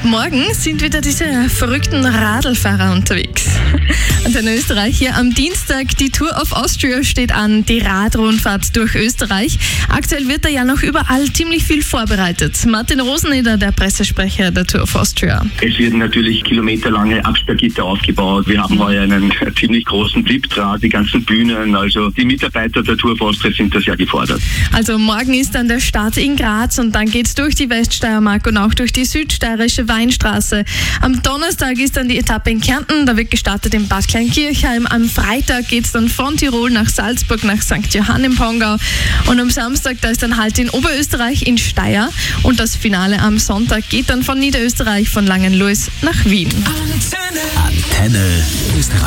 Morgen sind wieder diese verrückten Radlfahrer unterwegs. Und in Österreich hier am Dienstag, die Tour of Austria steht an, die Radrundfahrt durch Österreich. Aktuell wird da ja noch überall ziemlich viel vorbereitet. Martin Roseneder, der Pressesprecher der Tour of Austria. Es werden natürlich kilometerlange Absperrgitter aufgebaut. Wir haben heuer einen ziemlich großen Flipdraht, die ganzen Bühnen. Also die Mitarbeiter der Tour of Austria sind da sehr gefordert. Also morgen ist dann der Start in Graz und dann geht's durch die Weststeiermark und auch durch die südsteirische Weinstraße. Am Donnerstag ist dann die Etappe in Kärnten, da wird gestartet in Bad Kleinkirchheim. Am Freitag geht's dann von Tirol nach Salzburg, nach St. Johann im Pongau. Und am Samstag, da ist dann halt in Oberösterreich in Steyr. Und das Finale am Sonntag geht dann von Niederösterreich, von Langenlois nach Wien. Antenne Österreich.